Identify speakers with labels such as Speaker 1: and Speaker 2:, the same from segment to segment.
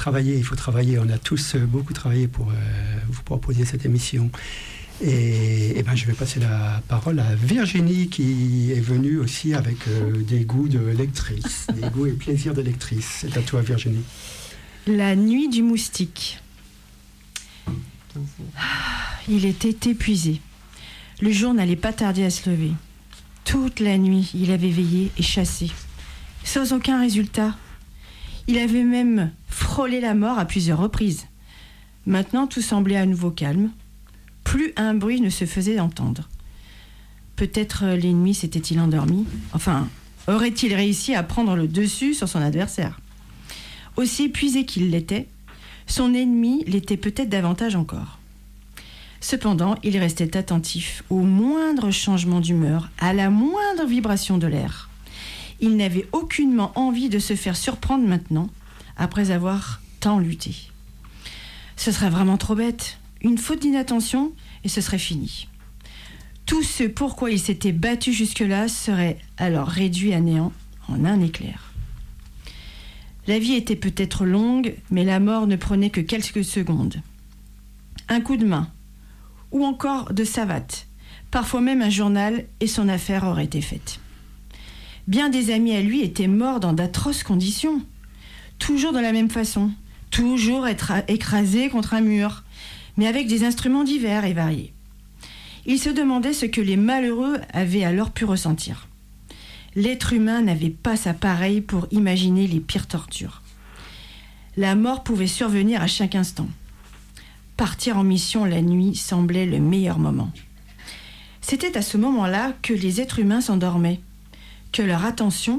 Speaker 1: travailler. On a tous beaucoup travaillé pour vous proposer cette émission. Et ben, je vais passer la parole à Virginie, qui est venue aussi avec des goûts de lectrice, des goûts et plaisirs de lectrice. C'est à toi, Virginie.
Speaker 2: La nuit du moustique. Il était épuisé. Le jour n'allait pas tarder à se lever. Toute la nuit, il avait veillé et chassé, sans aucun résultat. Il avait même frôlé la mort à plusieurs reprises. Maintenant, tout semblait à nouveau calme. Plus un bruit ne se faisait entendre. Peut-être l'ennemi s'était-il endormi. Enfin, aurait-il réussi à prendre le dessus sur son adversaire ? Aussi épuisé qu'il l'était, son ennemi l'était peut-être davantage encore. Cependant, il restait attentif au moindre changement d'humeur, à la moindre vibration de l'air. Il n'avait aucunement envie de se faire surprendre maintenant, après avoir tant lutté. Ce serait vraiment trop bête. Une faute d'inattention et ce serait fini. Tout ce pourquoi il s'était battu jusque-là serait alors réduit à néant en un éclair. La vie était peut-être longue, mais la mort ne prenait que quelques secondes. Un coup de main, ou encore de savate, parfois même un journal, et son affaire aurait été faite. Bien des amis à lui étaient morts dans d'atroces conditions, toujours de la même façon, toujours être écrasés contre un mur, mais avec des instruments divers et variés. Il se demandait ce que les malheureux avaient alors pu ressentir. L'être humain n'avait pas sa pareille pour imaginer les pires tortures. La mort pouvait survenir à chaque instant. Partir en mission la nuit semblait le meilleur moment. C'était à ce moment-là que les êtres humains s'endormaient, que leur attention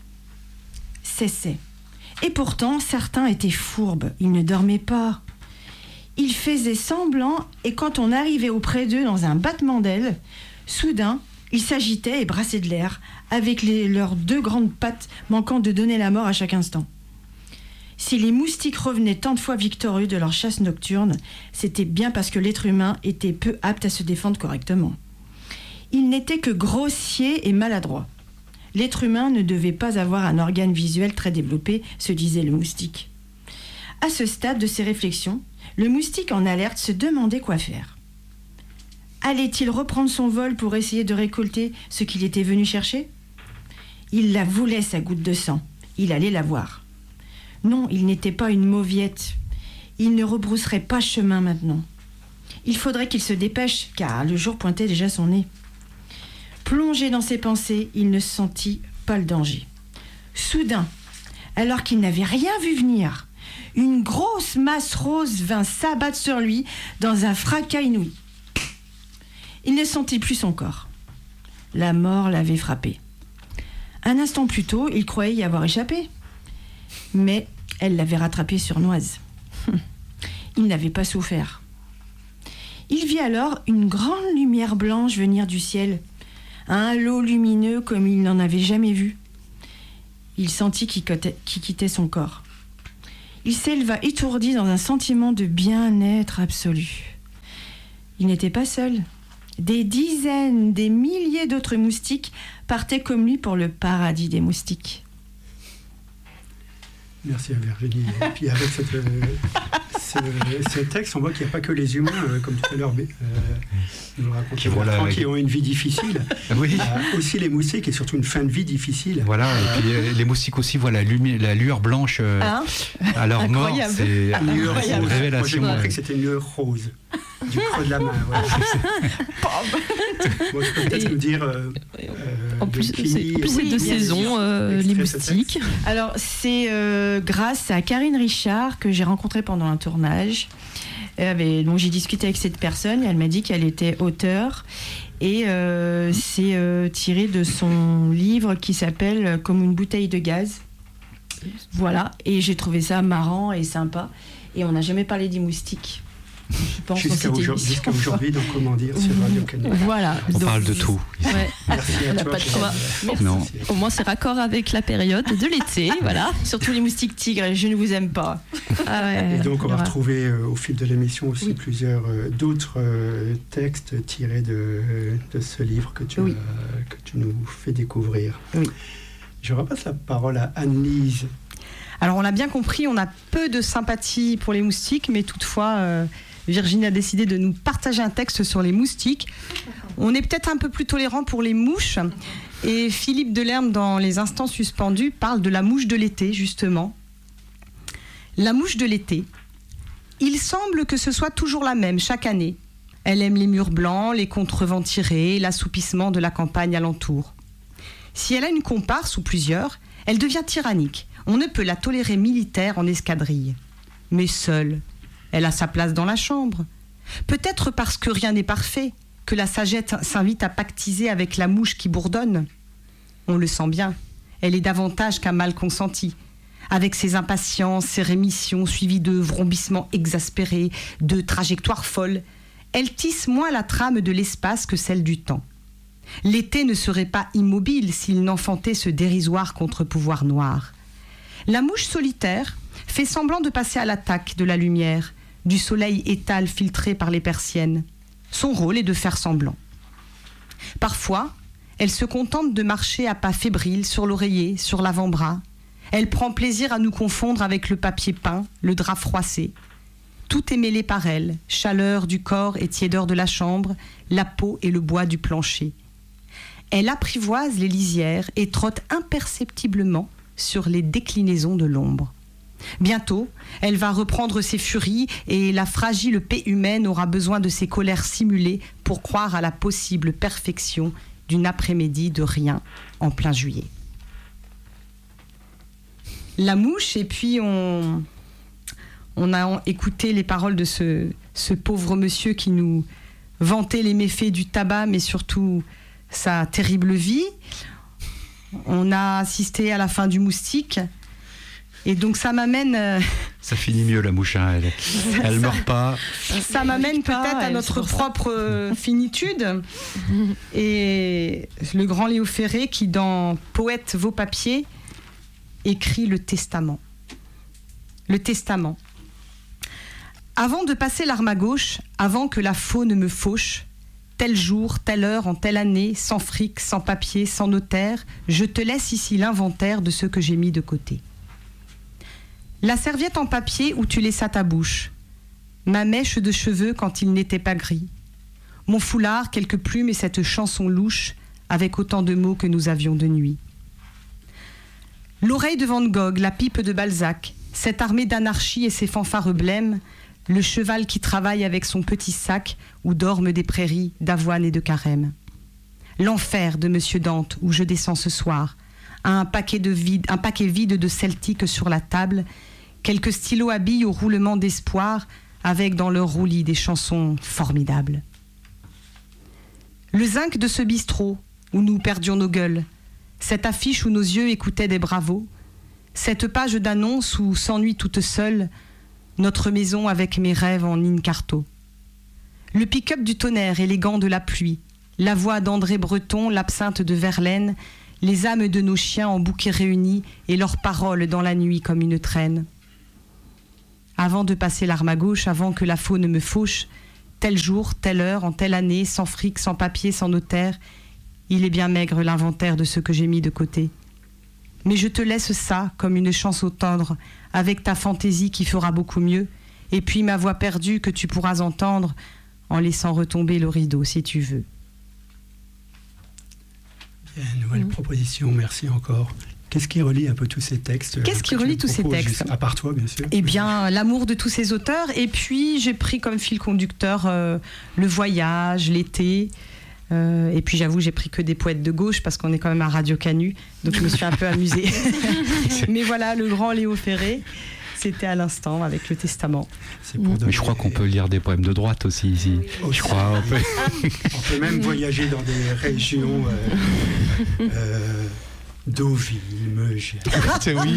Speaker 2: cessait. Et pourtant, certains étaient fourbes, ils ne dormaient pas. Ils faisaient semblant, et quand on arrivait auprès d'eux dans un battement d'ailes, soudain, ils s'agitaient et brassaient de l'air, avec leurs deux grandes pattes manquant de donner la mort à chaque instant. Si les moustiques revenaient tant de fois victorieux de leur chasse nocturne, c'était bien parce que l'être humain était peu apte à se défendre correctement. Il n'était que grossier et maladroit. L'être humain ne devait pas avoir un organe visuel très développé, se disait le moustique. À ce stade de ses réflexions, le moustique en alerte se demandait quoi faire. Allait-il reprendre son vol pour essayer de récolter ce qu'il était venu chercher ? Il la voulait, sa goutte de sang. Il allait la voir. Non, il n'était pas une mauviette. Il ne rebrousserait pas chemin maintenant. Il faudrait qu'il se dépêche, car le jour pointait déjà son nez. Plongé dans ses pensées, il ne sentit pas le danger. Soudain, alors qu'il n'avait rien vu venir, une grosse masse rose vint s'abattre sur lui dans un fracas inouï. Il ne sentit plus son corps. La mort l'avait frappé. Un instant plus tôt, il croyait y avoir échappé. Mais elle l'avait rattrapé surnoise. Il n'avait pas souffert. Il vit alors une grande lumière blanche venir du ciel, un halo lumineux comme il n'en avait jamais vu. Il sentit qu'il quittait son corps. Il s'éleva étourdi dans un sentiment de bien-être absolu. Il n'était pas seul. Des dizaines, des milliers d'autres moustiques partaient comme lui pour le paradis des moustiques.
Speaker 1: Merci à Virginie. Et puis avec ce texte, on voit qu'il n'y a pas que les humains, comme tout à l'heure nous racontait Bertrand, qui ont une vie difficile.
Speaker 3: Oui.
Speaker 1: Il y a aussi les moustiques et surtout une fin de vie difficile.
Speaker 3: Voilà, et puis les moustiques aussi voient la lueur blanche à leur mort. C'est une révélation.
Speaker 1: Moi, j'ai compris que c'était une lueur rose. Du creux de la main. Ouais. Moi, je peux peut-être nous dire.
Speaker 4: En plus, c'est de saison, les moustiques.
Speaker 2: Alors, c'est grâce à Karine Richard que j'ai rencontrée pendant un tournage. Donc, j'ai discuté avec cette personne et elle m'a dit qu'elle était auteure. Et c'est tiré de son livre qui s'appelle Comme une bouteille de gaz. Voilà. Et j'ai trouvé ça marrant et sympa. Et on n'a jamais parlé des moustiques.
Speaker 1: Jusqu'à aujourd'hui, donc comment dire, sur Radio Canada.
Speaker 2: Voilà.
Speaker 3: On parle de tout.
Speaker 4: Ouais.
Speaker 1: Merci à toi.
Speaker 4: Non. Au moins, c'est raccord avec la période de l'été. Voilà.
Speaker 2: Surtout les moustiques tigres, je ne vous aime pas.
Speaker 1: Ah ouais, et donc, on va retrouver au fil de l'émission aussi plusieurs d'autres textes tirés de ce livre que tu nous fais découvrir.
Speaker 2: Oui.
Speaker 1: Je repasse la parole à Anne-Lise.
Speaker 5: Alors on l'a bien compris, on a peu de sympathie pour les moustiques, mais toutefois Virginie a décidé de nous partager un texte sur les moustiques. On est peut-être un peu plus tolérant pour les mouches, et Philippe Delerme, dans Les Instants suspendus, parle de la mouche de l'été, justement. La mouche de l'été, il semble que ce soit toujours la même chaque année. Elle aime les murs blancs, les contrevents tirés, l'assoupissement de la campagne alentour. Si elle a une comparse ou plusieurs, elle devient tyrannique. On ne peut la tolérer militaire en escadrille. Mais seule, elle a sa place dans la chambre. Peut-être parce que rien n'est parfait, que la sagesse s'invite à pactiser avec la mouche qui bourdonne. On le sent bien, elle est davantage qu'un mal consenti. Avec ses impatiences, ses rémissions suivies de vrombissements exaspérés, de trajectoires folles, elle tisse moins la trame de l'espace que celle du temps. L'été ne serait pas immobile s'il n'enfantait ce dérisoire contre-pouvoir noir. La mouche solitaire fait semblant de passer à l'attaque de la lumière, du soleil étale filtré par les persiennes. Son rôle est de faire semblant. Parfois, elle se contente de marcher à pas fébriles sur l'oreiller, sur l'avant-bras. Elle prend plaisir à nous confondre avec le papier peint, le drap froissé. Tout est mêlé par elle, chaleur du corps et tiédeur de la chambre, la peau et le bois du plancher. Elle apprivoise les lisières et trotte imperceptiblement sur les déclinaisons de l'ombre. Bientôt, elle va reprendre ses furies et la fragile paix humaine aura besoin de ses colères simulées pour croire à la possible perfection d'une après-midi de rien en plein juillet. La mouche, et puis on a écouté les paroles de ce pauvre monsieur qui nous vantait les méfaits du tabac, mais surtout sa terrible vie. On a assisté à la fin du moustique. Et donc ça m'amène...
Speaker 3: Ça finit mieux la mouche, hein, elle meurt pas.
Speaker 5: Ça m'amène peut-être à notre propre finitude. Et le grand Léo Ferré qui, dans Poète vos papiers, écrit le testament. Le testament. Avant de passer l'arme à gauche, avant que la faux ne me fauche, tel jour, telle heure, en telle année, sans fric, sans papier, sans notaire, je te laisse ici l'inventaire de ce que j'ai mis de côté. La serviette en papier où tu laissas ta bouche, ma mèche de cheveux quand il n'était pas gris, mon foulard, quelques plumes et cette chanson louche avec autant de mots que nous avions de nuit. L'oreille de Van Gogh, la pipe de Balzac, cette armée d'anarchie et ses fanfares blêmes, le cheval qui travaille avec son petit sac où dorment des prairies d'avoine et de carême. L'enfer de Monsieur Dante où je descends ce soir, un paquet vide de celtique sur la table, quelques stylos à billes au roulement d'espoir, avec dans leur roulis des chansons formidables. Le zinc de ce bistrot où nous perdions nos gueules, cette affiche où nos yeux écoutaient des bravos, cette page d'annonce où s'ennuie toute seule notre maison avec mes rêves en in-carto. Le pick-up du tonnerre élégant de la pluie, la voix d'André Breton, l'absinthe de Verlaine, les âmes de nos chiens en bouquets réunis et leurs paroles dans la nuit comme une traîne. Avant de passer l'arme à gauche, avant que la faux ne me fauche, tel jour, telle heure, en telle année, sans fric, sans papier, sans notaire, il est bien maigre l'inventaire de ce que j'ai mis de côté. Mais je te laisse ça comme une chanson tendre, avec ta fantaisie qui fera beaucoup mieux, et puis ma voix perdue que tu pourras entendre en laissant retomber le rideau si tu veux.
Speaker 1: Bien, nouvelle proposition, merci encore. Qu'est-ce qui relie un peu tous ces textes?
Speaker 5: Qu'est-ce qui relie tous ces textes?
Speaker 1: À part toi, bien sûr.
Speaker 5: Eh bien, l'amour de tous ces auteurs. Et puis, j'ai pris comme fil conducteur le voyage, l'été. Et puis, j'avoue, j'ai pris que des poètes de gauche parce qu'on est quand même à Radio Canu. Donc, je me suis un peu amusée. Mais voilà, le grand Léo Ferré. C'était à l'instant avec le testament.
Speaker 3: Mais je crois qu'on peut lire des poèmes de droite aussi ici.
Speaker 1: Je crois. On peut même voyager dans des régions Deauville, Meugère.
Speaker 3: Oui.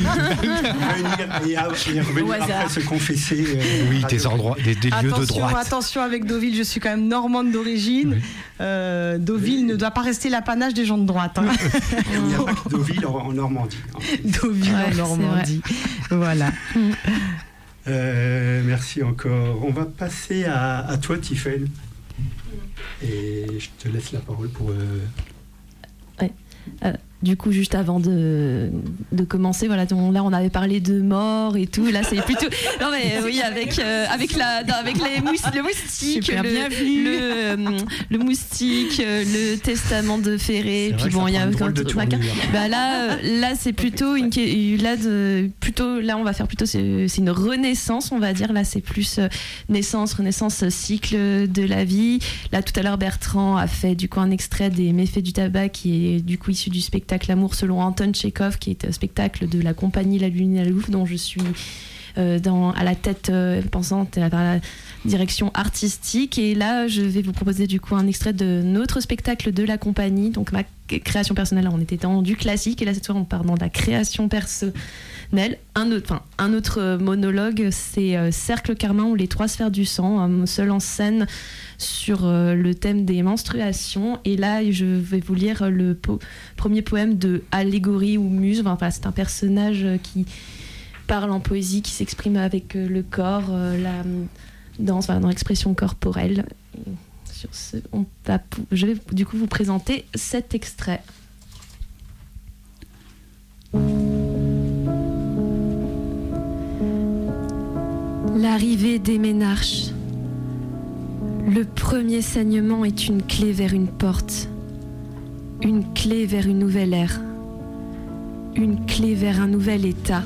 Speaker 1: Et revenir après se confesser.
Speaker 3: Oui, des endroits, des lieux de droite.
Speaker 5: Attention avec Deauville, je suis quand même normande d'origine. Oui. Deauville ne doit pas rester l'apanage des gens de droite. Hein.
Speaker 1: Il n'y a pas que Deauville en Normandie.
Speaker 5: Deauville en Normandie. Voilà.
Speaker 1: Merci encore. On va passer à toi, Tiffaine. Et je te laisse la parole pour...
Speaker 4: du coup, juste avant de commencer, voilà, donc là, on avait parlé de mort et tout. Là, c'est plutôt. Non, mais oui, avec le moustique, le moustique, le testament de Ferré. Puis bon, il y a là, c'est plutôt là, on va faire plutôt, c'est une renaissance, on va dire. Là, c'est plus renaissance, cycle de la vie. Là, tout à l'heure, Bertrand a fait du coup un extrait des méfaits du tabac qui est du coup issu du spectacle L'amour selon Anton Tchekhov, qui est un spectacle de la compagnie La Lune et la Louve, dont je suis à la tête pensante par la direction artistique. Et là, je vais vous proposer du coup un extrait de notre spectacle de la compagnie. Donc ma création personnelle, on était dans du classique, et là cette fois on part dans la création personnelle. Un autre monologue, c'est Cercle Carmin ou les trois sphères du sang, seul en scène sur le thème des menstruations. Et là, je vais vous lire le premier poème de Allégorie ou Muse. Enfin, c'est un personnage qui parle en poésie, qui s'exprime avec le corps, la danse, dans l'expression corporelle. Sur ce, je vais du coup vous présenter cet extrait. L'arrivée des Ménarches. Le premier saignement est une clé vers une porte, une clé vers une nouvelle ère, une clé vers un nouvel état,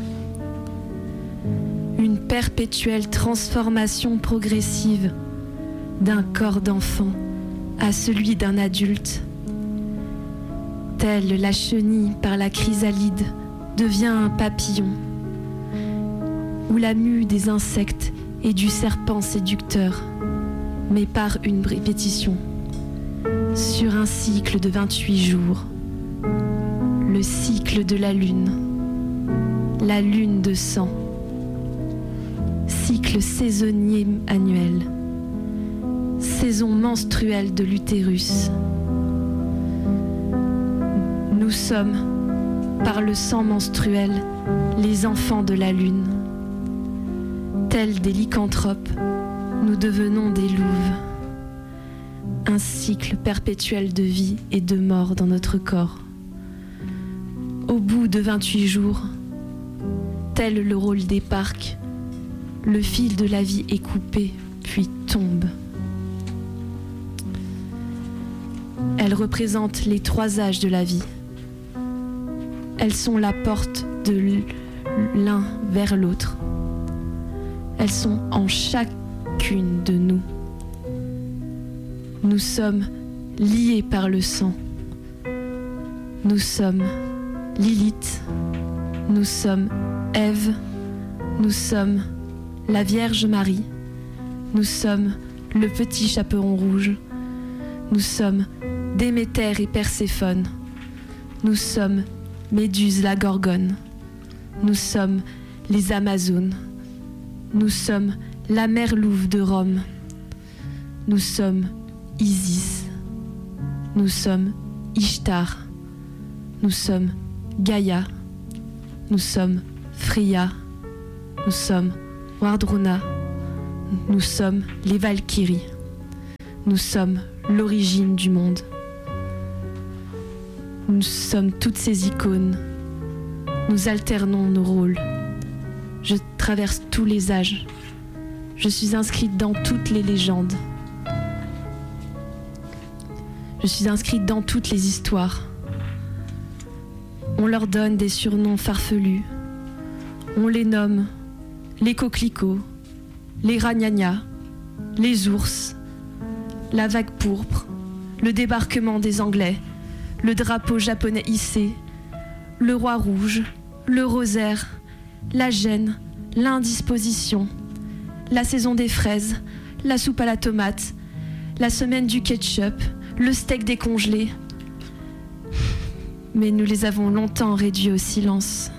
Speaker 4: une perpétuelle transformation progressive d'un corps d'enfant à celui d'un adulte. Telle la chenille par la chrysalide devient un papillon, ou la mue des insectes et du serpent séducteur, mais par une répétition, sur un cycle de 28 jours, le cycle de la lune de sang, cycle saisonnier annuel, saison menstruelle de l'utérus. Nous sommes, par le sang menstruel, les enfants de la lune. Tels des lycanthropes, nous devenons des louves. Un cycle perpétuel de vie et de mort dans notre corps. Au bout de 28 jours, tel le rôle des parcs, le fil de la vie est coupé, puis tombe. Elles représentent les 3 âges de la vie. Elles sont la porte de l'un vers l'autre. Elles sont en chacune de nous. Nous sommes liés par le sang. Nous sommes Lilith. Nous sommes Ève. Nous sommes la Vierge Marie. Nous sommes le petit chaperon rouge. Nous sommes Déméter et Perséphone. Nous sommes Méduse la Gorgone. Nous sommes les Amazones. Nous sommes la mère louve de Rome. Nous sommes Isis. Nous sommes Ishtar. Nous sommes Gaïa. Nous sommes Freya. Nous sommes Wardruna. Nous sommes les Valkyries. Nous sommes l'origine du monde. Nous sommes toutes ces icônes. Nous alternons nos rôles. Je traverse tous les âges. Je suis inscrite dans toutes les légendes. Je suis inscrite dans toutes les histoires. On leur donne des surnoms farfelus. On les nomme les coquelicots, les ragnagnas, les ours, la vague pourpre, le débarquement des Anglais, le drapeau japonais hissé, le roi rouge, le rosaire, la gêne, l'indisposition, la saison des fraises, la soupe à la tomate, la semaine du ketchup, le steak décongelé. Mais nous les avons longtemps réduits au silence.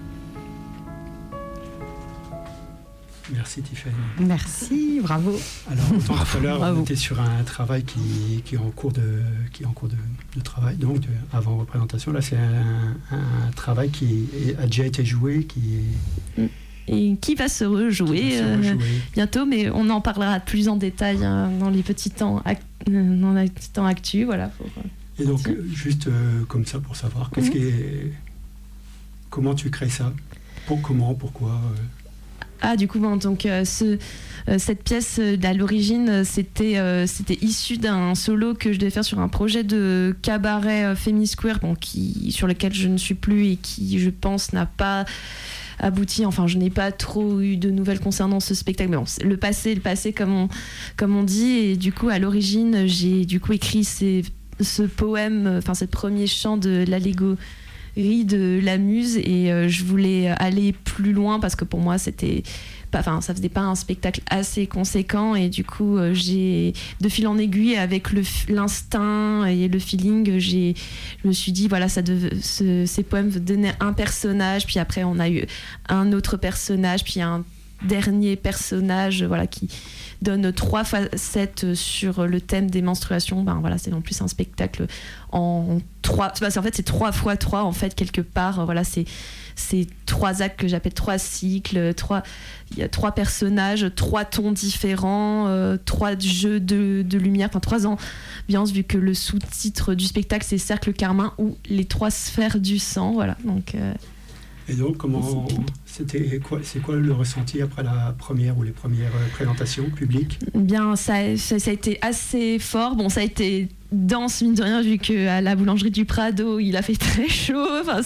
Speaker 1: Merci Tiffany.
Speaker 5: Merci, bravo.
Speaker 1: Alors, tout à l'heure, on était sur un travail qui est en cours de travail, donc avant représentation. Là, c'est un travail qui a déjà été joué,
Speaker 4: et qui va se rejouer bientôt, mais on en parlera plus en détail dans les petits temps actus. Voilà,
Speaker 1: Et donc, juste comme ça, pour savoir, comment tu crées ça? Pourquoi
Speaker 4: du coup, donc cette pièce, à l'origine, c'était issu d'un solo que je devais faire sur un projet de cabaret Fémisquare, sur lequel je ne suis plus et qui, je pense, n'a pas abouti. Enfin, je n'ai pas trop eu de nouvelles concernant ce spectacle. Mais bon, le passé, comme on dit. Et du coup, à l'origine, j'ai du coup écrit ce poème, ce premier chant de l'allégorie de la Muse, et je voulais aller plus loin parce que pour moi ça faisait pas un spectacle assez conséquent, et du coup j'ai de fil en aiguille avec l'instinct et le feeling, je me suis dit voilà, ces poèmes donnaient un personnage, puis après on a eu un autre personnage, puis un dernier personnage qui donne 3 facettes sur le thème des menstruations. C'est en plus un spectacle en 3. En fait, c'est 3 fois 3 en fait quelque part. C'est 3 actes que j'appelle 3 cycles. Il y a 3 personnages, 3 tons différents, 3 jeux de lumière, 3 ambiances, vu que le sous-titre du spectacle c'est Cercle Carmin ou les 3 sphères du sang. Voilà. Donc.
Speaker 1: Et donc, c'est quoi le ressenti après la première ou les premières présentations publiques? Bien,
Speaker 4: ça a été assez fort. Bon, ça a été dense, mine de rien, vu qu'à la boulangerie du Prado, il a fait très chaud.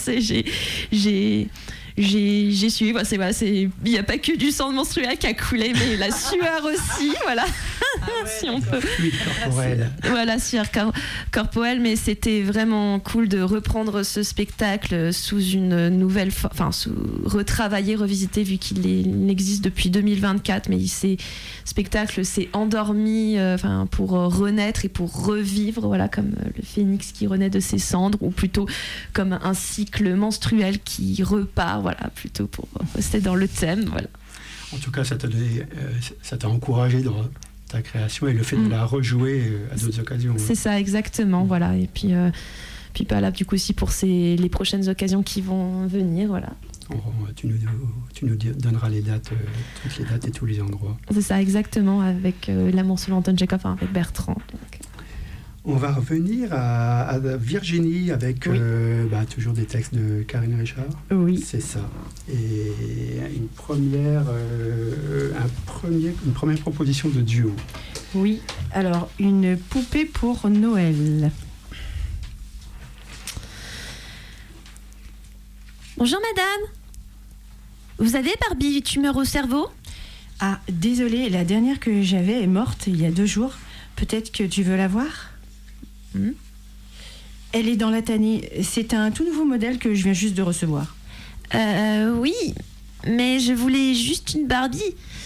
Speaker 4: J'ai suivi. Il n'y a pas que du sang menstruel qui a coulé, mais la sueur aussi, voilà. Si on peut.
Speaker 1: Corporel.
Speaker 4: Voilà, sueur corporelle, mais c'était vraiment cool de reprendre ce spectacle sous une nouvelle retravaillé, revisité, vu qu'il existe depuis 2024, mais spectacle s'est endormi pour renaître et pour revivre, comme le phénix qui renaît de ses cendres, ou plutôt comme un cycle menstruel qui repart, plutôt pour rester dans le thème. Voilà.
Speaker 1: En tout cas, ça t'a encouragé dans ta création, et le fait de la rejouer à d'autres occasions.
Speaker 4: C'est ça, exactement. Voilà. Et puis du coup aussi pour les prochaines occasions qui vont venir. Voilà.
Speaker 1: Tu nous donneras les dates, toutes les dates et tous les endroits.
Speaker 4: C'est ça, exactement, avec L'amour selon Anton Chekhov, avec Bertrand. Donc.
Speaker 1: On va revenir à Virginie avec toujours des textes de Karine Richard.
Speaker 2: Oui.
Speaker 1: C'est ça. Et une première proposition de duo.
Speaker 2: Oui. Alors, une poupée pour Noël.
Speaker 6: Bonjour madame. Vous avez Barbie, tumeur au cerveau?
Speaker 2: Ah, désolée, la dernière que j'avais est morte il y a 2 jours. Peut-être que tu veux la voir? Elle est dans la tannée. C'est un tout nouveau modèle que je viens juste de recevoir.
Speaker 6: Oui, mais je voulais juste une Barbie.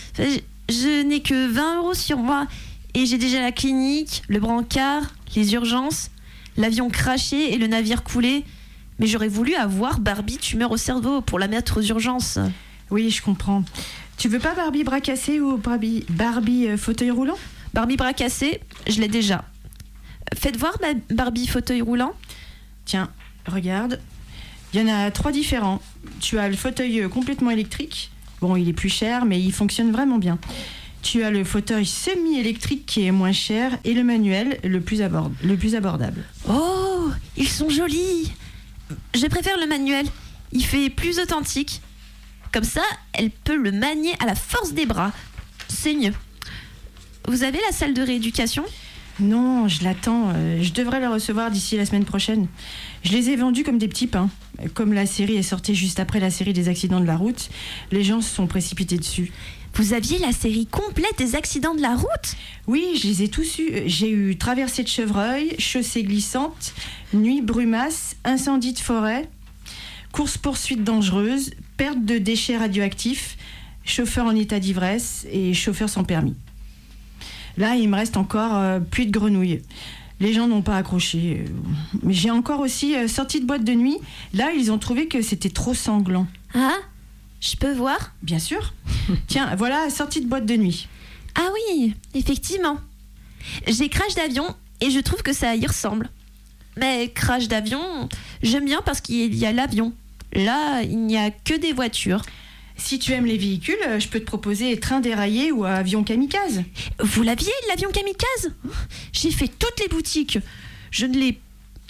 Speaker 6: Je n'ai que 20 € sur moi et j'ai déjà la clinique, le brancard, les urgences, l'avion craché et le navire coulé. Mais j'aurais voulu avoir Barbie tumeur au cerveau pour la mettre aux urgences.
Speaker 2: Oui, je comprends. Tu veux pas Barbie bras cassés ou Barbie fauteuil roulant?
Speaker 6: Barbie bras cassés, je l'ai déjà. Faites voir ma Barbie fauteuil roulant.
Speaker 2: Tiens, regarde. Il y en a 3 différents. Tu as le fauteuil complètement électrique. Bon, il est plus cher, mais il fonctionne vraiment bien. Tu as le fauteuil semi-électrique qui est moins cher et le manuel le plus abordable.
Speaker 6: Oh, ils sont jolis. Je préfère le manuel. Il fait plus authentique. Comme ça, elle peut le manier à la force des bras. C'est mieux. Vous avez la salle de rééducation ?
Speaker 2: Non, je l'attends. Je devrais la recevoir d'ici la semaine prochaine. Je les ai vendus comme des petits pains. Comme la série est sortie juste après la série des accidents de la route, les gens se sont précipités dessus.
Speaker 6: Vous aviez la série complète des accidents de la route ?
Speaker 2: Oui, je les ai tous eus. J'ai eu traversée de chevreuil, chaussée glissante, nuit brumasse, incendie de forêt, course-poursuite dangereuse, perte de déchets radioactifs, chauffeur en état d'ivresse et chauffeur sans permis. Là, il me reste encore pluie de grenouilles. Les gens n'ont pas accroché. Mais j'ai encore aussi sorti de boîte de nuit. Là, ils ont trouvé que c'était trop sanglant.
Speaker 6: Ah, je peux voir ?
Speaker 2: Bien sûr. Tiens, voilà, sortie de boîte de nuit.
Speaker 6: Ah oui, effectivement. J'ai crash d'avion et je trouve que ça y ressemble. Mais crash d'avion, j'aime bien parce qu'il y a l'avion. Là, il n'y a que des voitures.
Speaker 2: Si tu aimes les véhicules, je peux te proposer train déraillé ou avion kamikaze.
Speaker 6: Vous l'aviez, l'avion kamikaze ? J'ai fait toutes les boutiques. Je ne l'ai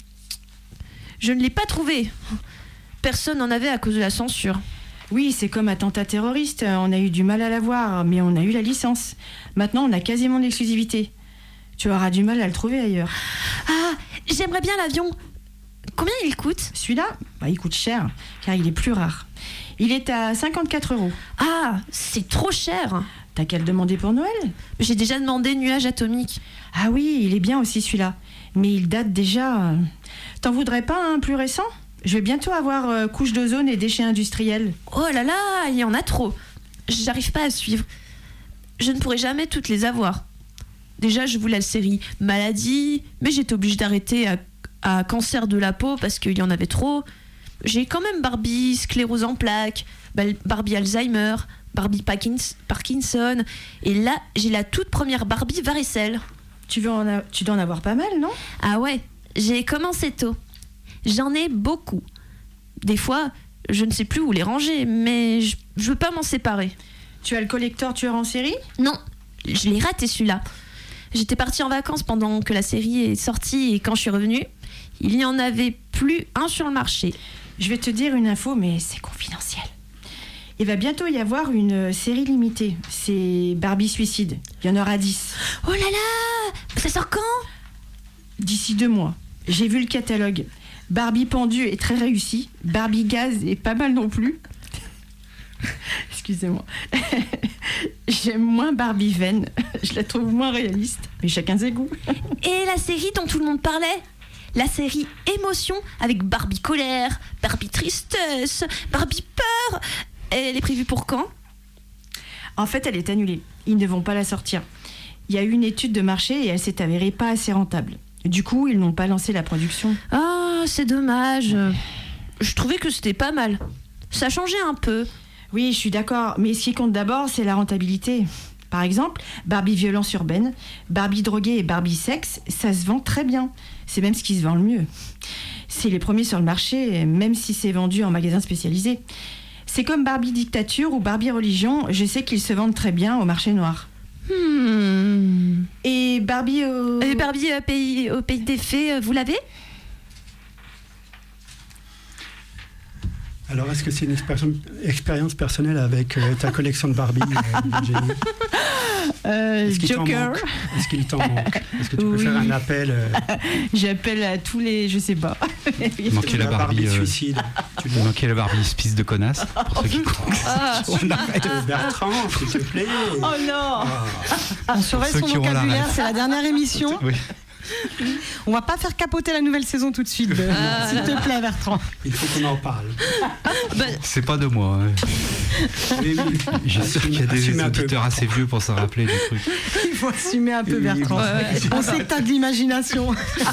Speaker 6: Je ne l'ai pas trouvé. Personne n'en avait à cause de la censure.
Speaker 2: Oui, c'est comme attentat terroriste. On a eu du mal à l'avoir, mais on a eu la licence. Maintenant, on a quasiment l'exclusivité. Tu auras du mal à le trouver ailleurs.
Speaker 6: Ah, j'aimerais bien l'avion. Combien il coûte ?
Speaker 2: Celui-là, il coûte cher, car il est plus rare. Il est à 54 €.
Speaker 6: Ah, c'est trop cher.
Speaker 2: T'as qu'à le demander pour Noël.
Speaker 6: J'ai déjà demandé Nuage Atomique.
Speaker 2: Ah oui, il est bien aussi celui-là. Mais il date déjà... T'en voudrais pas un plus récent ? Je vais bientôt avoir couche d'ozone et déchets industriels.
Speaker 6: Oh là là, il y en a trop. J'arrive pas à suivre. Je ne pourrai jamais toutes les avoir. Déjà, je voulais la série Maladie, mais j'étais obligée d'arrêter à Cancer de la peau parce qu'il y en avait trop. J'ai quand même Barbie sclérose en plaques, Barbie Alzheimer, Barbie Parkinson, et là, j'ai la toute première Barbie varicelle.
Speaker 2: Tu dois en avoir pas mal, non ?
Speaker 6: Ah ouais, j'ai commencé tôt. J'en ai beaucoup. Des fois, je ne sais plus où les ranger, mais je veux pas m'en séparer.
Speaker 2: Tu as le collector tueur en série ?
Speaker 6: Non, je l'ai raté celui-là. J'étais partie en vacances pendant que la série est sortie et quand je suis revenue, il n'y en avait plus un sur le marché.
Speaker 2: Je vais te dire une info, mais c'est confidentiel. Il va bientôt y avoir une série limitée. C'est Barbie Suicide. Il y en aura 10.
Speaker 6: Oh là là ! Ça sort quand ?
Speaker 2: D'ici 2 mois. J'ai vu le catalogue. Barbie pendue est très réussi. Barbie gaz est pas mal non plus. Excusez-moi. J'aime moins Barbie vaine. Je la trouve moins réaliste. Mais chacun ses goûts.
Speaker 6: Et la série dont tout le monde parlait ? La série Émotion avec Barbie colère, Barbie tristesse, Barbie peur. Elle est prévue pour quand ?
Speaker 2: En fait, elle est annulée. Ils ne vont pas la sortir. Il y a eu une étude de marché et elle s'est avérée pas assez rentable. Du coup, ils n'ont pas lancé la production.
Speaker 6: Ah, c'est dommage. Je trouvais que c'était pas mal. Ça changeait un peu.
Speaker 2: Oui, je suis d'accord. Mais ce qui compte d'abord, c'est la rentabilité. Par exemple, Barbie violence urbaine, Barbie droguée et Barbie sexe, ça se vend très bien. C'est même ce qui se vend le mieux. C'est les premiers sur le marché, même si c'est vendu en magasin spécialisé. C'est comme Barbie dictature ou Barbie religion, je sais qu'ils se vendent très bien au marché noir. Et Barbie au
Speaker 6: pays des fées, vous l'avez ?
Speaker 1: Alors, est-ce que c'est une expérience personnelle avec ta collection de Barbie, Jenny ?
Speaker 2: Joker.
Speaker 1: Est-ce qu'il t'en manque ? Est-ce que tu peux faire un appel
Speaker 2: J'appelle à tous les... Je sais pas.
Speaker 3: Il manquait la Barbie
Speaker 1: suicide.
Speaker 3: Il manquait la Barbie spice de connasse. Pour ceux qui
Speaker 1: On arrête Bertrand, s'il te plaît.
Speaker 5: Oh non On surveille son vocabulaire, c'est la dernière émission.
Speaker 3: Oui.
Speaker 5: On va pas faire capoter la nouvelle saison tout de suite, s'il te plaît, Bertrand.
Speaker 1: Il faut qu'on en parle.
Speaker 3: C'est pas de moi.
Speaker 1: Oui.
Speaker 3: Je suis sûr qu'il y a des auditeurs assez vieux pour se rappeler du truc.
Speaker 5: Il faut assumer un peu, Bertrand. On sait que t'as de l'imagination.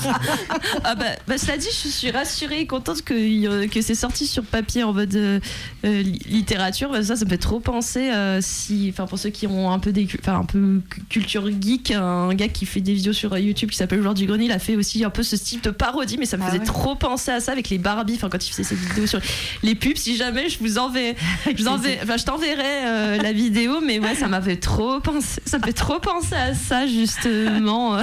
Speaker 6: Cela dit, je suis rassurée et contente que c'est sorti sur papier en mode littérature. Ça me fait trop penser pour ceux qui ont un peu culture geek, un gars qui fait des vidéos sur YouTube qui s'appelle Joueur du Grenier, il a fait aussi un peu ce style de parodie, mais ça me faisait trop penser à ça avec les Barbie, quand il faisait ses vidéos sur les pubs. Si jamais je t'enverrai la vidéo, mais ouais, ça m'avait trop pensé, ça me fait trop penser à ça justement.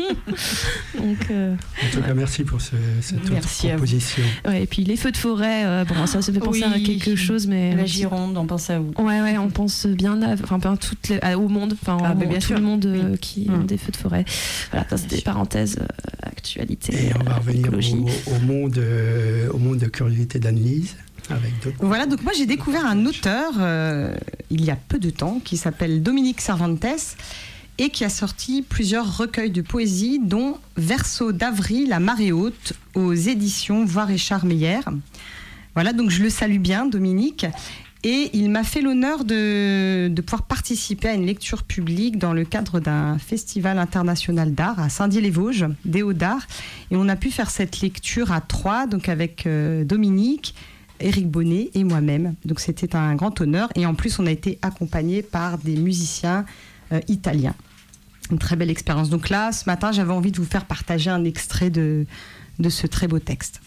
Speaker 6: Donc,
Speaker 1: en tout cas, merci pour cette autre proposition.
Speaker 6: Ouais, et puis les feux de forêt, ça fait penser à quelque chose, mais
Speaker 2: la Gironde, on pense à où ?
Speaker 6: Ouais, on pense bien au monde, bien sûr, le monde qui ont des feux de forêt. Voilà, ça c'était parenthèse actualité.
Speaker 1: Et on va revenir au monde de curiosité d'Annelise.
Speaker 5: Voilà, donc moi j'ai découvert un auteur il y a peu de temps qui s'appelle Dominique Cervantes et qui a sorti plusieurs recueils de poésie, dont Verso d'avril à marée haute aux éditions Voire-Échard Meyer. Voilà, donc je le salue bien, Dominique. Et il m'a fait l'honneur de pouvoir participer à une lecture publique dans le cadre d'un festival international d'art à Saint-Dié-les-Vosges, des Hauts-d'Art. Et on a pu faire cette lecture à 3, donc avec Dominique, Éric Bonnet et moi-même. Donc c'était un grand honneur. Et en plus, on a été accompagnés par des musiciens italiens. Une très belle expérience. Donc là, ce matin, j'avais envie de vous faire partager un extrait de ce très beau texte.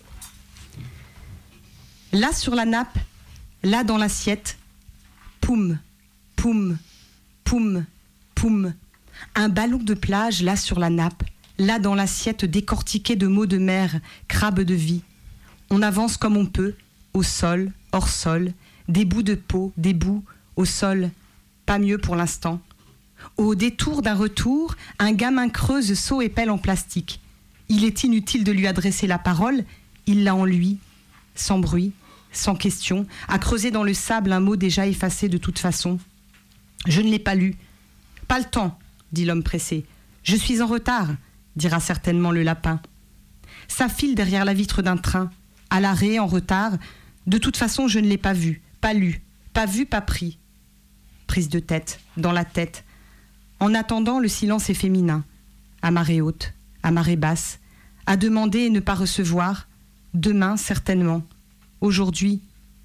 Speaker 5: Là, sur la nappe, là dans l'assiette, poum, poum, poum, poum. Un ballon de plage là sur la nappe, là dans l'assiette décortiquée de mots de mer, crabes de vie. On avance comme on peut, au sol, hors sol, des bouts de peau, des bouts, au sol, pas mieux pour l'instant. Au détour d'un retour, un gamin creuse seau et pelle en plastique. Il est inutile de lui adresser la parole, il l'a en lui, sans bruit, sans question, à creuser dans le sable un mot déjà effacé de toute façon. Je ne l'ai pas lu. Pas le temps, dit l'homme pressé. Je suis en retard, dira certainement le lapin. Ça file derrière la vitre d'un train, à l'arrêt, en retard. De toute façon, je ne l'ai pas vu, pas lu, pas vu, pas pris. Prise de tête, dans la tête. En attendant, le silence est féminin. À marée haute, à marée basse. À demander et ne pas recevoir. Demain, certainement. Aujourd'hui,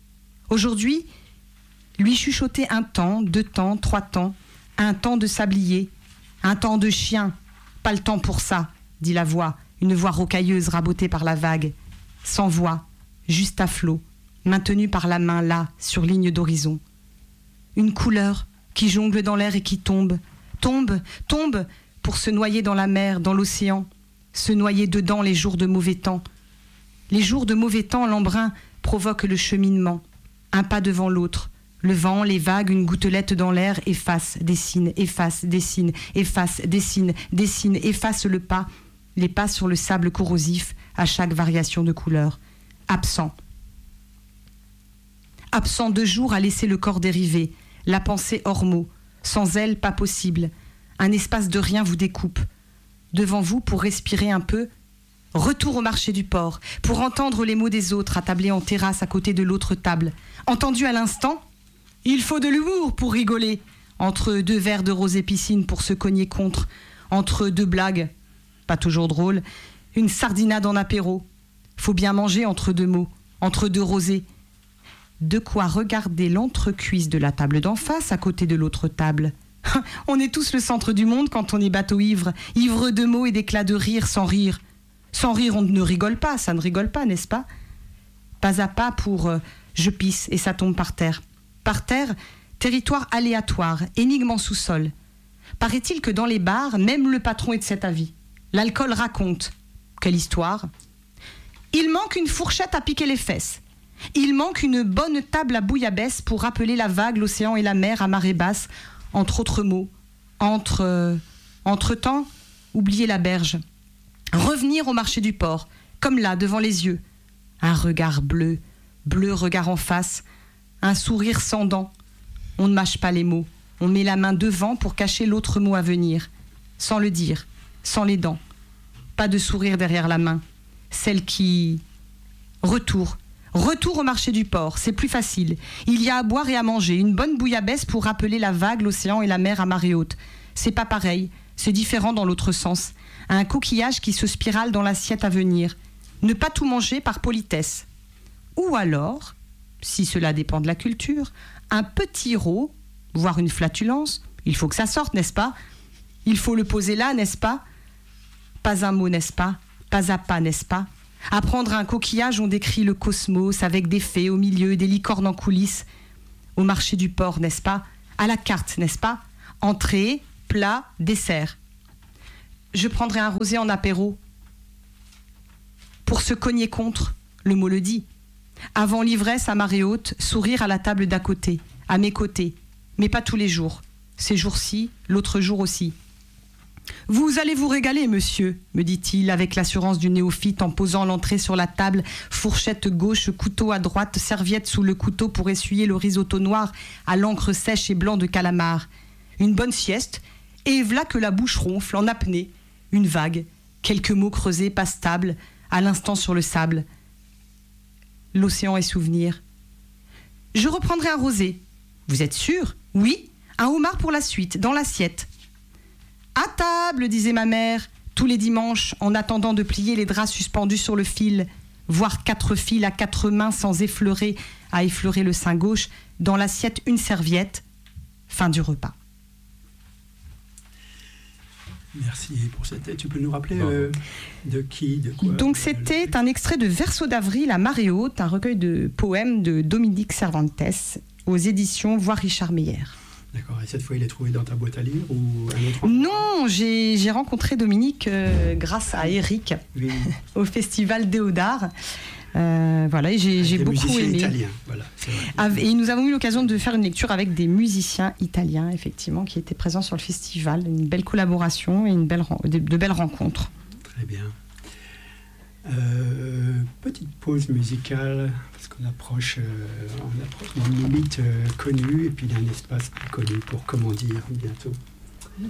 Speaker 5: lui chuchoter un temps, 2 temps, 3 temps, un temps de sablier, un temps de chien. Pas le temps pour ça, dit la voix, une voix rocailleuse rabotée par la vague. Sans voix, juste à flot, maintenue par la main là, sur ligne d'horizon. Une couleur qui jongle dans l'air et qui tombe, tombe, pour se noyer dans la mer, dans l'océan, se noyer dedans les jours de mauvais temps. Les jours de mauvais temps, l'embrun provoque le cheminement, un pas devant l'autre. Le vent, les vagues, une gouttelette dans l'air, efface, dessine, efface, dessine, efface, dessine, dessine, efface le pas, les pas sur le sable corrosif à chaque variation de couleur. Absent. Absent 2 jours à laisser le corps dériver, la pensée hors mots. Sans elle, pas possible. Un espace de rien vous découpe. Devant vous, pour respirer un peu, retour au marché du port, pour entendre les mots des autres attablés en terrasse à côté de l'autre table. Entendu à l'instant, il faut de l'humour pour rigoler. Entre 2 verres de rosé piscine pour se cogner contre. Entre 2 blagues, pas toujours drôles, une sardinade en apéro. Faut bien manger entre 2 mots, entre 2 rosés. De quoi regarder l'entrecuisse de la table d'en face à côté de l'autre table. On est tous le centre du monde quand on est bateau ivre, ivre de mots et d'éclats de rire sans rire. Sans rire, on ne rigole pas, ça ne rigole pas, n'est-ce pas? Pas à pas pour je pisse et ça tombe par terre. Par terre, territoire aléatoire, énigme en sous-sol. Paraît-il que dans les bars, même le patron est de cet avis. L'alcool raconte. Quelle histoire? Il manque une fourchette à piquer les fesses. Il manque une bonne table à bouillabaisse pour rappeler la vague, l'océan et la mer à marée basse, entre autres mots. Entre-temps, oublier la berge. Revenir au marché du port, comme là, devant les yeux. Un regard bleu, bleu regard en face, un sourire sans dents. On ne mâche pas les mots, on met la main devant pour cacher l'autre mot à venir. Sans le dire, sans les dents. Pas de sourire derrière la main. Celle qui... Retour au marché du port, c'est plus facile. Il y a à boire et à manger, une bonne bouillabaisse pour rappeler la vague, l'océan et la mer à marée haute. C'est pas pareil, c'est différent dans l'autre sens. Un coquillage qui se spirale dans l'assiette à venir. Ne pas tout manger par politesse. Ou alors, si cela dépend de la culture, un petit rot, voire une flatulence, il faut que ça sorte, n'est-ce pas? Il faut le poser là, n'est-ce pas? Pas un mot, n'est-ce pas? Pas à pas, n'est-ce pas? À prendre un coquillage, on décrit le cosmos avec des fées au milieu, des licornes en coulisses. Au marché du port, n'est-ce pas? À la carte, n'est-ce pas? Entrée, plat, dessert. Je prendrai un rosé en apéro. Pour se cogner contre, le mot le dit. Avant l'ivresse à marée haute, sourire à la table d'à côté, à mes côtés. Mais pas tous les jours. Ces jours-ci, l'autre jour aussi. Vous allez vous régaler, monsieur, me dit-il avec l'assurance du néophyte en posant l'entrée sur la table, fourchette gauche, couteau à droite, serviette sous le couteau pour essuyer le risotto noir à l'encre sèche et blanc de calamar. Une bonne sieste, et v'là que la bouche ronfle en apnée. Une vague, quelques mots creusés, pas stables, à l'instant sur le sable. L'océan est souvenir. Je reprendrai un rosé. Vous êtes sûr? Oui, un homard pour la suite, dans l'assiette. À table, disait ma mère, tous les dimanches, en attendant de plier les draps suspendus sur le fil, voir 4 fils à 4 mains sans effleurer, à effleurer le sein gauche, dans l'assiette une serviette. Fin du repas.
Speaker 1: Merci pour cette aide. Tu peux nous rappeler de qui, de quoi?
Speaker 5: Donc c'était un extrait de Verso d'avril à marée haute, un recueil de poèmes de Dominique Cervantes, aux éditions Voir Richard Meyer.
Speaker 1: D'accord, et cette fois il est trouvé dans ta boîte à lire ou un autre endroit?
Speaker 5: Non, j'ai rencontré Dominique grâce à Eric, oui. Au festival Déodard. Voilà, et j'ai beaucoup aimé.
Speaker 1: Italiens, voilà,
Speaker 5: et nous avons eu l'occasion de faire une lecture avec des musiciens italiens, effectivement, qui étaient présents sur le festival. Une belle collaboration et de belles rencontres.
Speaker 1: Très bien. Petite pause musicale, parce qu'on approche d'une limite connue et puis d'un espace inconnu pour comment dire bientôt.